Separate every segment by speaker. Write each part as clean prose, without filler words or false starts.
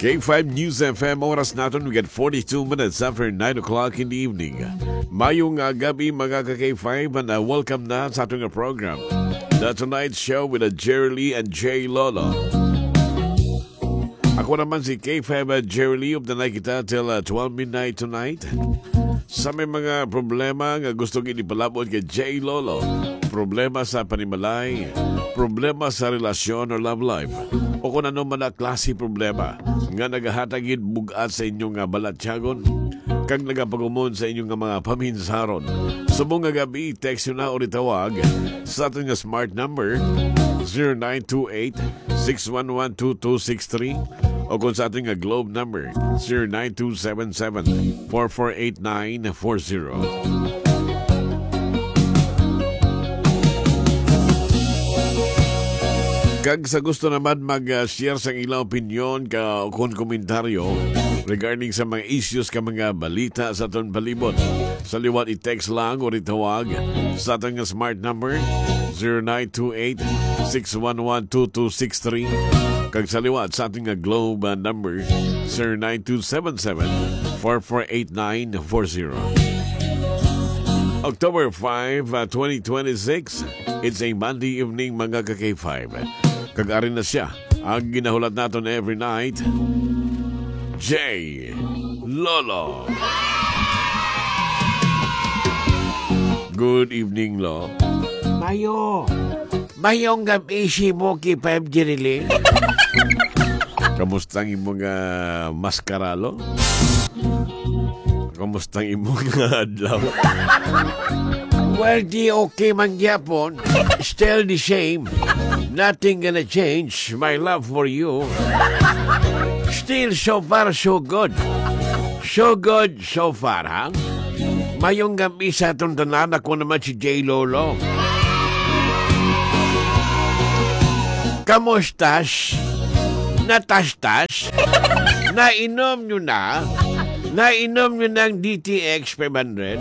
Speaker 1: K5 News FM, oras natin, we get 42 minutes after 9 o'clock in the evening. Mayong gabi mga ka-K5 and welcome na sa ating program. The Tonight Show with Jerry Lee and Jay Lolo. Ako naman si K5 Jerry Lee, updanay kita till 12 midnight tonight. Sa may mga problema nga gustong inipalabot kay Jay Lolo, problema sa panimalay, problema sa relasyon or love life, o kung ano man na klase problema nga nagahatagid bugat sa inyong balatyagon, kag nagapagumon sa inyong mga paminsaron. Subong nga gabi, text yun na o tawag sa ating smart number 0928-611-2263 o kung sa ating globe number 0927-448940. Kag sa gusto naman mag-share sa ilang opinion kung komentaryo regarding sa mga issues ka mga balita sa aton palibot, sa liwat i-text lang o itawag sa ating smart number 0928-611-2263 kag sa liwat sa ating globe number 0927-448940. October 5, 2026, it's a Monday evening mga ka-K5. Kag-arin na siya ang ginahulat natin every night, Jay Lolo. Good evening, Lo.
Speaker 2: Mayong gabi si mo K5 Jerry.
Speaker 1: Kamustang imong maskaralo? Kamustang imong adlaw?
Speaker 2: Well, di okay man gyapon. Still the same. Nothing gonna change my love for you. Still so far so good. So good so far, ha? Mayong gabi sa atong tanan, ako naman si Jay Lolo. Kamustas? Natastas? Nainom nyo na? Nainom nyo ng DTX 500?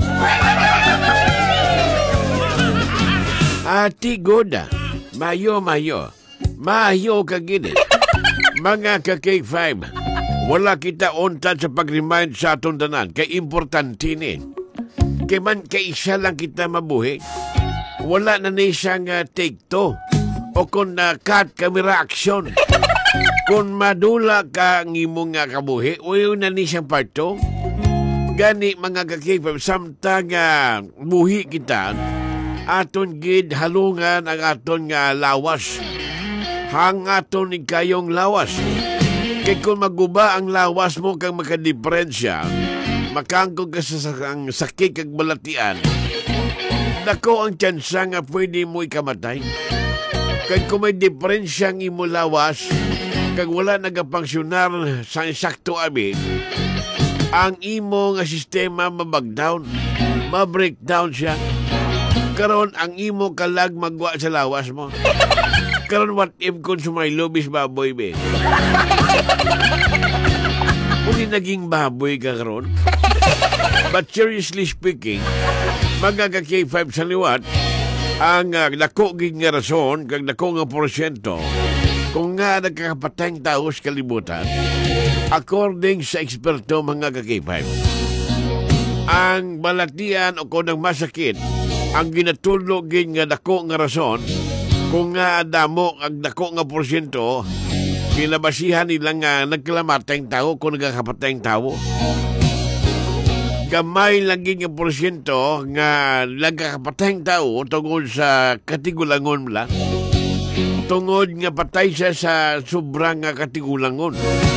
Speaker 2: Ati Goda. Mayo. Mayo kagini. Mga ka-K5, wala kita untan sa pag-remind sa atong tanan. Kay importante ni. Kay man kay isa lang kita mabuhi. Wala na ni siyang take two. O kung cut camera action. Kung madula ka ng imong kabuhi, uyo na ni siyang part 2. Gani mga ka-K5, samtang buhi kita, aton gid halungan ang aton nga lawas. Hang aton ni kayong lawas. Kay kung maguba ang lawas mo kang makadiferensya, makangkog ka sa sakit kag balatian, dako ang tsansa nga pwede mo ikamatay. Kay kung may diferensya ang imo lawas, kag wala nagapangsyonar sa insakto abi, ang imo nga sistema mabagdown, ma-breakdown siya. Karon ang imo kalag magwa sa lawas mo. Karon what if kung sumay lobis baboy be? Kung naging baboy ka karon. But seriously speaking, mga ka-K5 sa liwat, ang dako gid nga rason kag dako nga porsyento kung nga nagkakapatayng tao sa kalibutan, according sa eksperto mga ka-K5, ang balatian o kung masakit, ang ginatulog gid nga dako nga rason kung nga damo ang dako nga porsyento kinabasihan nila nga nagkalamatayng tao kung nagkakapatayng tao. Gamay lagi nga porsyento nga nagkakapatayng tao tungod sa katigulangon lang. Tungod nga patay siya sa sobrang nga katigulangon.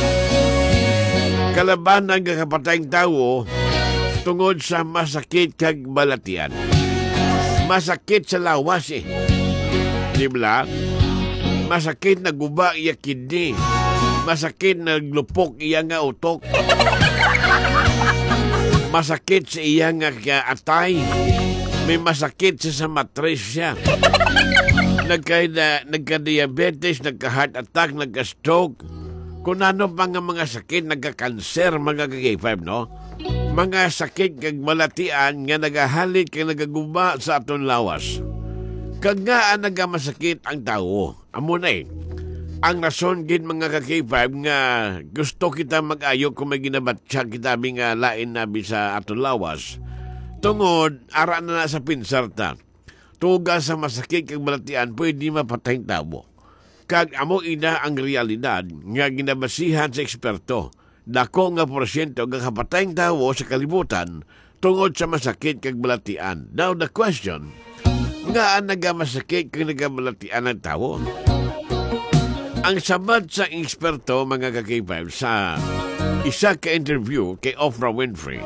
Speaker 2: Kalaban ang kakapatayng tao tungod sa masakit kag balatian. Masakit sa lawas eh. Di ba? Masakit na guba iya kidney. Masakit na glupok iya nga utok. Masakit sa iya nga atay. May masakit sa matris siya. Nagka-diabetes, nagka-heart attack, nagka-stroke. Kung ano pa nga mga sakit, nagka-cancer, mga K5, no? Mga sakit kag malatian nga nagahalit kag nagaguba sa aton lawas. Kag nga nagamasakit ang tao. Amo na Ang rason gid mga ka-K5 nga gusto kita mag-ayo kung may ginabatsa kita nga lain na sa aton lawas. Tungod, ara na sa pinsarta. Tuga sa masakit kag balatian, pwede mapatay tao. Kag amo ina ang realidad nga ginabasihan sa eksperto. Dako nga porsyento nga kapatay tao sa kalibutan tungod sa masakit kag balatian. Now the question, nga nagamasakit kag nagabalatian ng tao? Ang sabat sa eksperto, mga ka-K5, sa isa ka-interview kay Oprah Winfrey,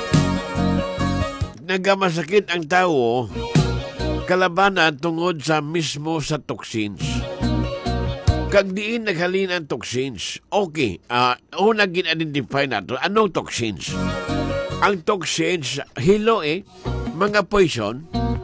Speaker 2: nagamasakit ang tao kalabanan tungod sa mismo sa toxins. Kag diin naghalin ang toxins. Okay, una gin-identify nato, anong toxins? Ang toxins, hilo mga poison,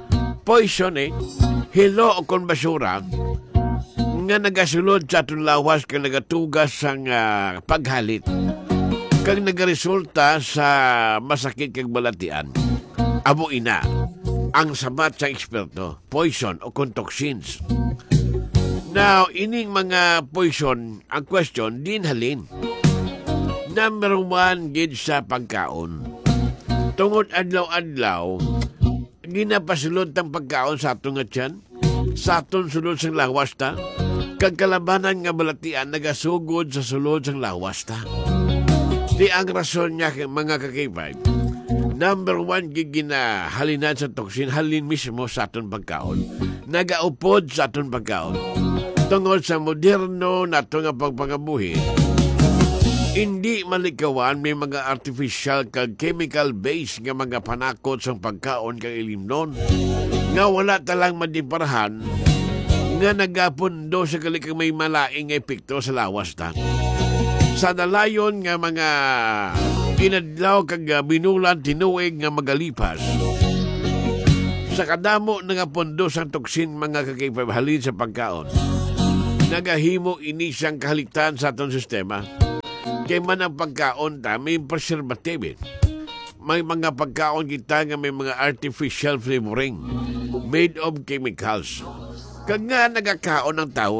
Speaker 2: hilo o kon basura, nga nagasulod sa atong lawas kag nagatugas sang paghalit kag nagaresulta sa masakit kag balatian. Amo ina ang sabat sa eksperto, poison o toxins. Now, ining mga poison, ang question, din halin. Number 1, gid sa pagkaon. Tungod adlaw-adlaw, ginapasulod tang pagkaon sa atong nga tiyan, sa atong sulod sang lawas ta, kag kalabanan nga balatian nagasugod sa sulod sang lawas ta. Di ang rason niya mga ka-K5. Number 1, halinan sa toxin, halin mismo sa aton pagkaon. Nagaupod sa aton pagkaon. Tungod sa moderno nato nga pagpangabuhi, hindi malikawan may mga artificial kag chemical base nga mga panakot sa pagkaon kag ilimnon nga wala talang madiparahan nga nagapundo sa kalikang may malaing epekto sa lawas ta. Sa dalayon nga mga inadlaw kag binulan tinuig nga magalipas, sa kadamo nga pundo sa toksin mga kakipaghalin sa pagkaon, nagahimo ini siyang kahaligtan sa atong sistema. Kay man ang pagkaon ta may preservative. May mga pagkaon kita nga may mga artificial flavoring made of chemicals. Kag nga nagakaon ng tao,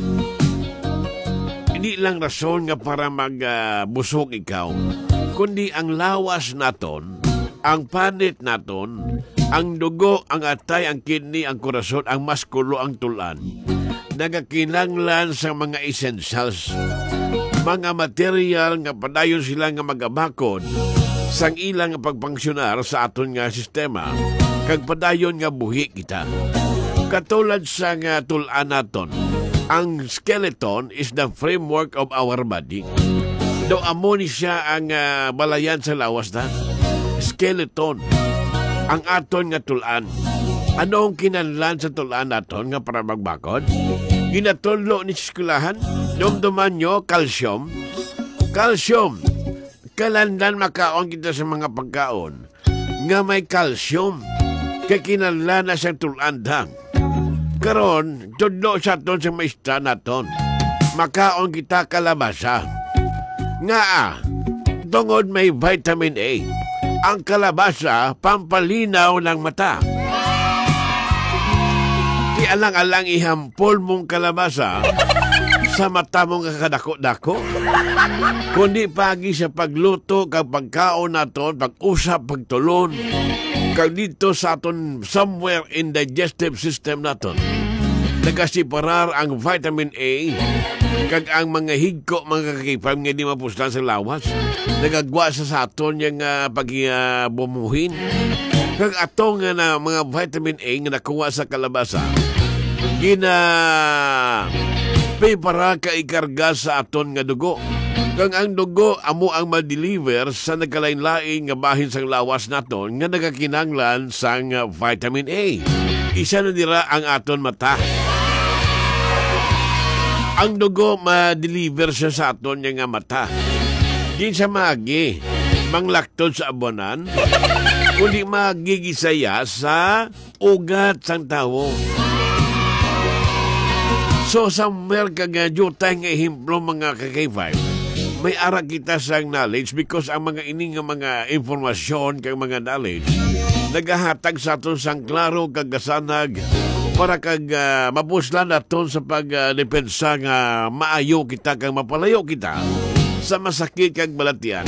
Speaker 2: hindi lang rason nga para magbusog ikaw, kundi ang lawas naton, ang panit naton, ang dugo, ang atay, ang kidney, ang korason, ang maskulo, ang tulan, nagakinanglan sa mga essentials, mga material nga padayon sila nga magabakod sang ilang pagpangsionar sa aton nga sistema, kag padayon nga buhi kita. Katulad sa nga tulan naton, ang skeleton is the framework of our body. Do amo ni siya ang balayan sa lawas na. Skeleton. Ang aton nga tulan. Anong kinanlan sa tulan naton nga para magbakod? Ginatullo ni skulahan. Dumduman nyo, calcium. Calcium. Kalandan makaon kita sa mga pagkaon nga may calcium. Kaya kinanlan na sa tulan dang. Karon, tudlo sa aton sa maestra naton. Makaon kita kalabasa. Nga tungod may vitamin A. Ang kalabasa, pampalinaw ng mata. Di alang-alang ihampol mong kalabasa sa mata mong kakadako-dako. Kundi pagi sa pagluto, kag pagkaon naton, pag-usap, pagtulon, kag dito sa aton somewhere in digestive system naton, nagasiparar ang vitamin A kag ang mga higko, mga kakipam nga di mapuslan sa lawas, nagagwa sa aton yung pagbumuhin. Kag atong na mga vitamin A nga nakuha sa kalabasa, para ka ikarga sa aton nga dugo. Kang ang dugo amo ang ma-deliver sa nagkalain-lain nga bahin sang lawas naton nga nagakinanglan sang vitamin A. Isa na dira ang aton mata. Ang dugo ma-deliver siya sa aton nga mata. Di sa magi manglaktod sa abonan, kundi magigisaya sa ugat sang tawo. So, somewhere kagayutay nga ihimplo mga kakay-5, may ara kita sang knowledge because ang mga ini nga mga informasyon kag mga knowledge nagahatag sa aton sang klaro kagasanag
Speaker 1: para kag mapuslan naton sa pagdepensa nga maayo kita kag mapalayo kita sa masakit kag balatian.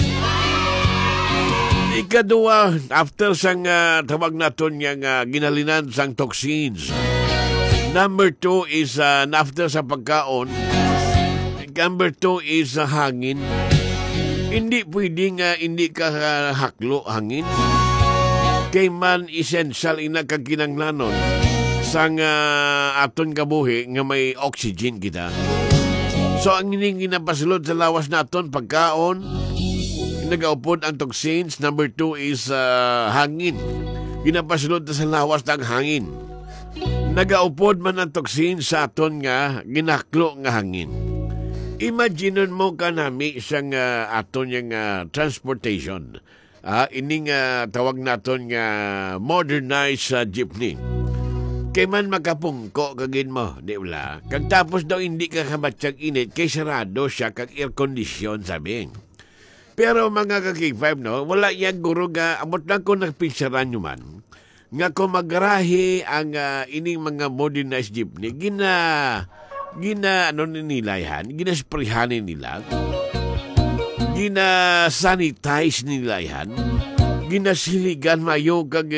Speaker 1: Ikaduwa, after sang tawag naton nga ginalinan sang toxins. Number 2 is after sa pagkaon. Number 2 is hangin. Hindi pwedeng hindi ka haklo hangin. Kay man essential ina kag kinanglanon sang aton kabuhi nga may oxygen kita. So ang ining ginapasulod sa lawas naton pagkaon, nagaupod ang toxins. Number 2 is hangin. Ginapasulod sa lawas ng hangin. Nagaupod man ang toxins sa aton nga ginaklo nga hangin. Imagine mo kanami isang aton yung transportation. Ining tawag naton nga modernized jeepney. Kay man makapungko kagin mo, di wala. Kag tapos daw hindi ka kabatsyag init, kay sarado siya kag air condition sabi. Pero mga kaki-5, no, wala yan guro nga, amot lang ko nagpinsaran nyo man, nga kung magrahe ang ining mga modernized jeepney, nila gina-sanitize nila yan, ginasiligan mayo kag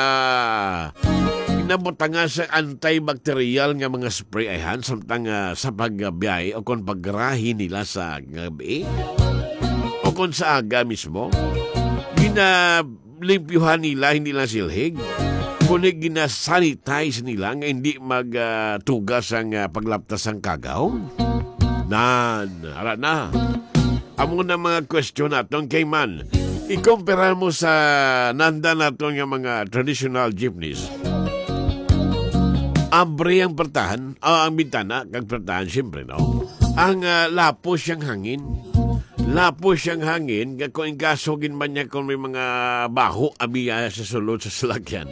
Speaker 1: ginabutanga sa antibacterial nga mga spray ayan samtang sa pagbiyay o kung pagrahi nila sa gabi o kung sa aga mismo, ginalimpyuhan nila, hindi lang silhig, kundi ginasanitize nila nga hindi magtugas ang paglaptas ang kagaw. Ara na. Amo na mga question naton kay man. Ikumpara mo sa nanda naton nga mga traditional jeepneys. Abre ang pertahan, ang bintana, kag pertahan, siyempre, no? Ang lapos siyang hangin. Lapos siyang hangin, kung ingasogin man niya kung may mga baho, abiya sa sulod sa salakyan.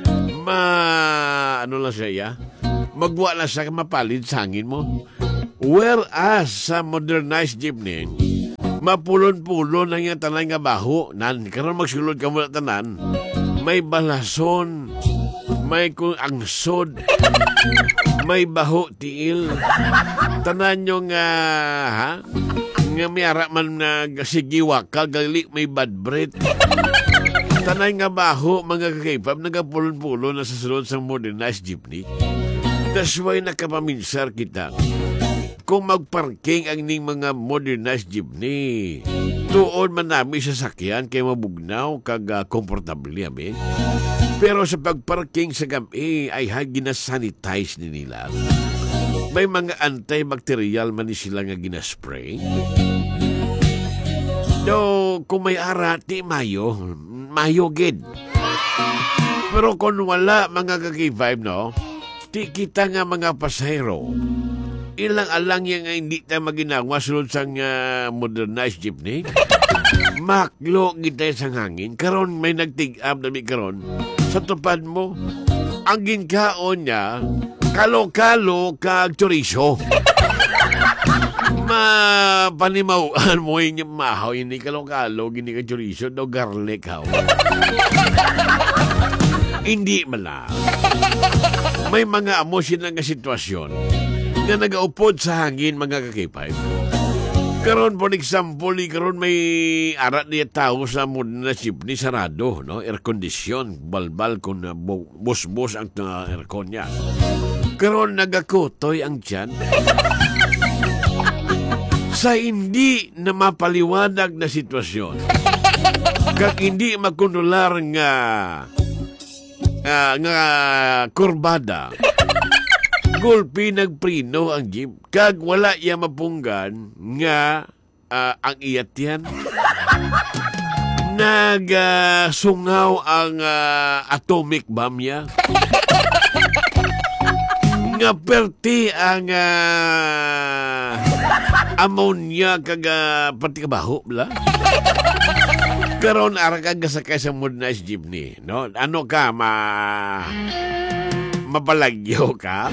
Speaker 1: Magwa lang siya mapalid sa hangin mo. Whereas sa modernized jeepney, mapulon-pulon lang yung tanan nga baho. Karon magsulod ka mula tanan, may balason, may kung angsod, may baho tiil. Tanan nyo nga may ara man sigiwa ka, gali may bad breath. Tanay nga baho, mga kakipap, nagapulon-pulon na sa sulod sa modernized jeepney. That's why nakapaminsar kita. Kung magparking ang ning mga modernized jeepney, tuon man namin sa sakyan kay mabugnaw kag komportable amin. Pero sa pagparking sa gabi ay ginasanitize ni nila. May mga antibacterial man ni sila nga ginaspray. Do kung may arati mayo gid. Pero kung wala mga kaki-5, no, ti kita nga mga pasahero, ilang alang yung hindi tayo maginawa sulod sa modernized jeepney. Maklo kita sa hangin. Karon may nagtig-up na karon. Sa tupad mo, ang ginkaon niya, kalo-kalo kag chorizo. Panimawaan mo yung mahaw, hindi kalo-kalo, hindi ka chorizo, do garlic haw. Hindi mala. May mga amosyon nga sitwasyon na nagaupod sa hangin, mga kakipay. Karon, for example, karon may arat niya tao sa muna na jeepney sarado, no? Air condition, balbal kung bus-bus ang aircon niya. Karon, nagakutoy ang tiyan. Sa hindi na mapaliwanag na sitwasyon, kag hindi makunular nga kurbada, gulpi nagprino ang jeep, kag wala iya mapunggan nga ang iyat yan. Nagsungaw ang atomic bomb niya. Nga perti ang ammonia kag pati kabaho bla. Karon ara kag sakay sa modernized jeepney, no? Ano ka mapalagyo ka?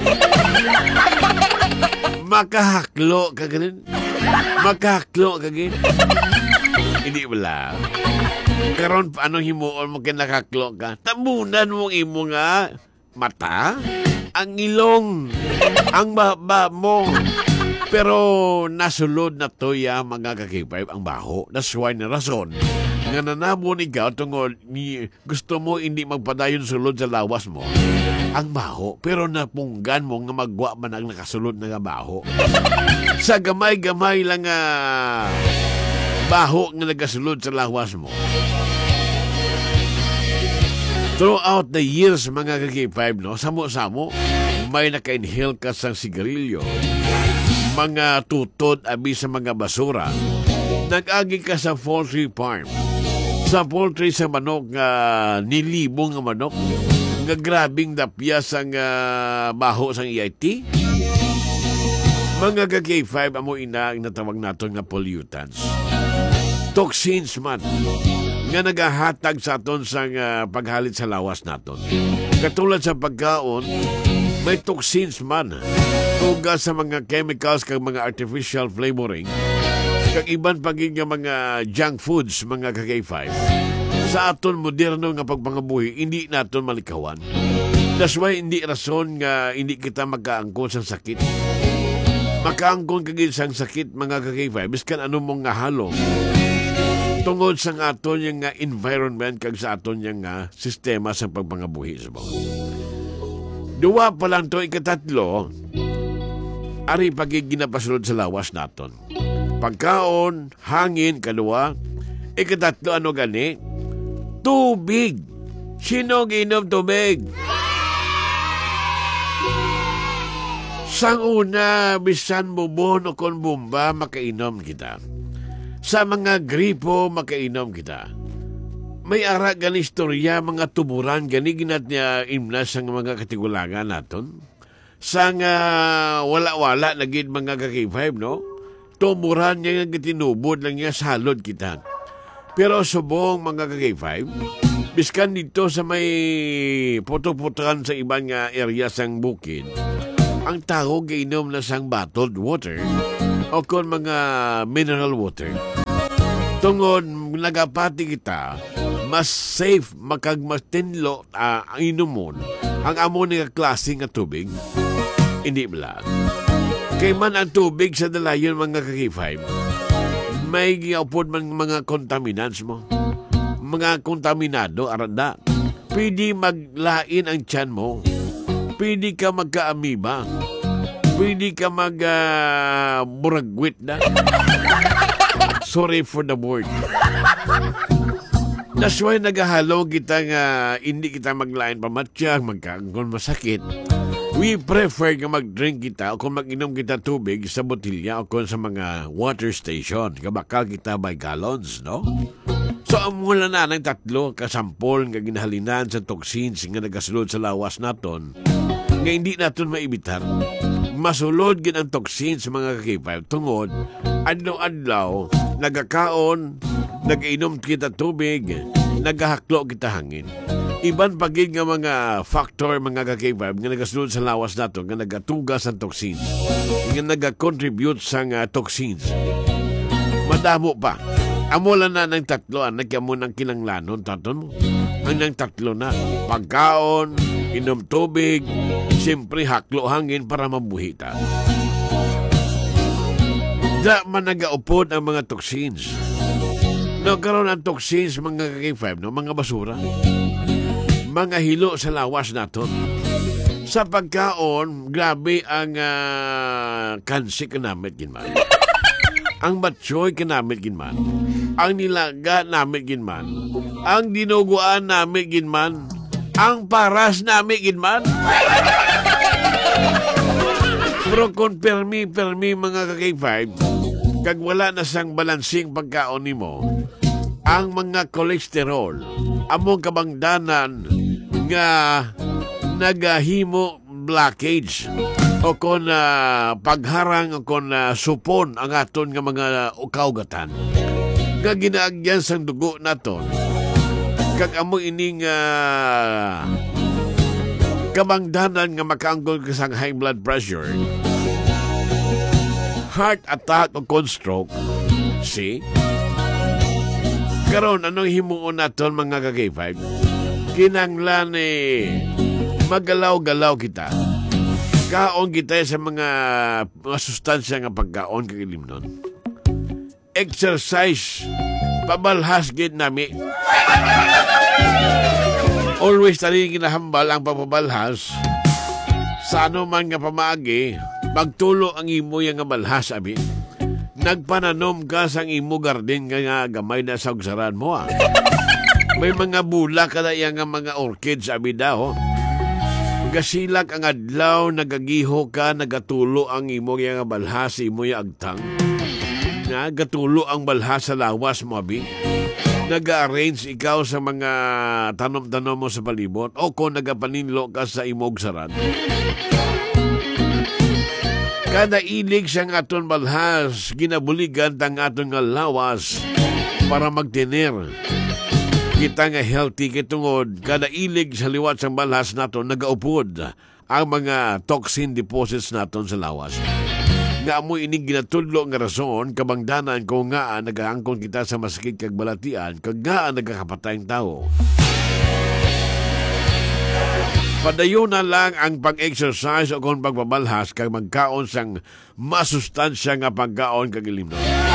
Speaker 1: Makahaklo ka ganin? Makahaklo ka ganin? Hindi wala. Karon paano himuon mo kinakaklo ka? Tabunan mong imo nga mata,
Speaker 2: ang ilong, ang baba mo. Pero nasulod na to ya mga kakipay ang baho. That's why na rason nga nanamon ikaw tungod gusto mo hindi magpadayon sulod sa lawas mo. Ang baho. Pero napunggan mo nga magwa man ang nakasulod na nga baho. Sa gamay-gamay lang baho nga nagasulod sa lawas mo. Throughout the years, mga kaki-5, no, samo-samo, may naka-inhale ka sa sigarilyo, mga tutod abi sa mga basura, nag-agi ka sa poultry farm, sa poultry sa manok, nilibong nga manok, nga grabing dapya sa baho sa EIT, mga kaki-5, amo ina ang natawag nato nga pollutants. Toxins man nga nagahatag sa aton sa paghalit sa lawas naton. Katulad sa pagkaon, may toxins man. Tuga sa mga chemicals kag mga artificial flavoring, kag iban paging mga junk foods, mga kak-5. Sa aton moderno nga pagpangabuhi, hindi naton malikawan. That's why hindi rason nga hindi kita magkaangkon sa sakit. Makaangkon kagid sang sakit, mga kak-5, biskan ano mong nga halong. Tungod sa aton yung environment kag sa aton yung sistema sa pagpangabuhi sa mga. Duwa pa lang to, ikatatlo, ari pagiginapasulod sa lawas naton. Pagkaon, hangin, kadua, ikatatlo, ano gani? Tubig. Sino ginom tubig? Sang una, bisan bubon o kon bumba, makainom kita. Sa mga gripo, makainom kita. May ara gani istorya, mga tuburan, gani ginat niya imnas ang mga katigulangan naton. Sang wala-wala, naging mga kaki-5, no? Tumuran niya nga tinubod lang niya, salod kita. Pero subong mga kaki-5, biskan dito sa may puto-putukan sa ibang area sang bukid, ang tao gainom na sang bottled water o kon mga mineral water. Tungod nagapati kita, mas safe makagmastinlo ang inumon ang amo nga klase nga tubig. Hindi bala. Kay man ang tubig sa dalayon, mga kaki-5, may giapod man mga contaminants mo. Mga kontaminado, aranda. Pwede maglain ang tiyan mo. Pwede ka magka-amoeba. Pwede ka mag-buragwit na. Sorry for the word. That's why nagahalo kita nga hindi kita maglain pamatsyag, magkaangkon masakit. We prefer nga mag-drink kita o kung mag-inom kita tubig sa botilya o kung sa mga water station. Kabakal kita by gallons, no? So, mula na ng tatlo kasampol nga ginahalinan sa toxins nga nagasulod sa lawas naton, nga hindi naton maibitar. Masulod gin ang toxins sa mga kakipay. Tungod, adlaw-adlaw, nagakaon, nag-inom kita tubig, nagahaklo kita hangin. Iban pagig nga mga factor, mga kakipay, nga nagasulod sa lawas naton, nga nagatugas ang toxins, nga nagakontribute sa toxins. Madamo pa. Amula na ng tatlo, nagya mo ng kinanglanon, taton mo. Ang ng tatlo na, pagkaon, inom tubig, siyempre haklo hangin para mabuhi ta. Da man nagaupod ang mga toxins. Nagkaroon ang toxins, mga kaki-5, no? Mga basura. Mga hilo sa lawas naton. Sa pagkaon, grabe ang kansi kanamit ginman. Ang batsoy kanamit ginman. Ang nilaga namit ginman. Ang dinuguan namit ginman. Ang paras namit ginman. Pero kung permi mga kaki-5, kag wala na sang balansing pagkaon nimo, ang mga kolesterol, among kabangdanan nga nagahimo blockage o kon pagharang o kon supon ang aton nga mga ukawgatan nga ginaagyan sang dugo naton kag amo ining kabangdanan nga makaanggol ka sang high blood pressure, heart attack o kon stroke. See? Karon anong himuon naton mga kaki-5? Kinanglan magalaw-galaw kita.
Speaker 1: Kaon kita sa mga sustansya nga pagkaon kag ilimnon. Exercise pabalhas gid nami. Always tali ginahambal ang papabalhas. Sa ano man nga pamaagi, magtulo ang imo yang nga balhas abi. Nagpananom ka sa imo garden nga gamay na sa ugsaran mo. May mga bulak kada yang nga mga orchids abi daw. Gasilak ang adlaw, nagagiho ka, nagatulo ang imo yang balhas, imo yang agtang. Nagatulo ang balhas sa lawas mo abi. Nag-arrange ikaw sa mga tanom-tanom mo sa palibot o kung nagapaninlo ka sa imog saran. Kada ilig siyang aton balhas, ginabuligan tang aton nga lawas para magtiner. Kita nga healthy kitungod, kada ilig sa liwat sang balhas naton nagaupod ang mga toxin deposits naton sa lawas. Nga mo ining ginatudlo nga rason kabangdanan ko nga nagaangkon kita sa masakit kag balatian kag nga nagakapatayng tao. Padayon na lang ang pag-exercise o kung pagbabalhas kag magkaon sang masustansya nga pagkaon kag ilimnon.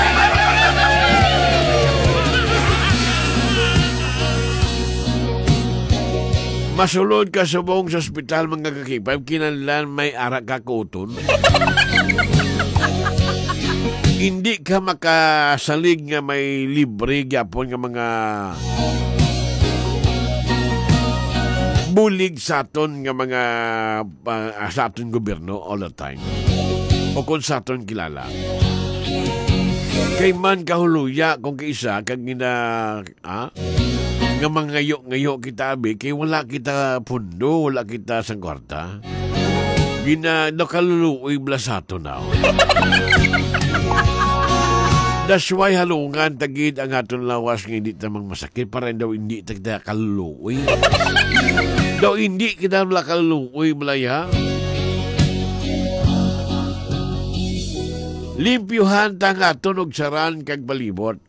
Speaker 1: Masulod ka subong sa ospital mga kakipay kinahanglan may ara ka kuton. Hindi ka makasalig nga may libre gyapon nga mga bulig sa aton nga mga sa aton gobyerno all the time. O kung sa aton kilala. Kay man kahuluya kung kaisa kag nga mangayo-ngayo kita abi kay wala kita pundo, wala kita sang kwarta. Nakaluluoy blasato na. That's why halungan tagid ang aton lawas nga hindi tamang masakit para daw hindi tagda kaluluoy. Daw hindi kita kaluluoy malaya. Limpyuhan tang aton og saran kag balibot.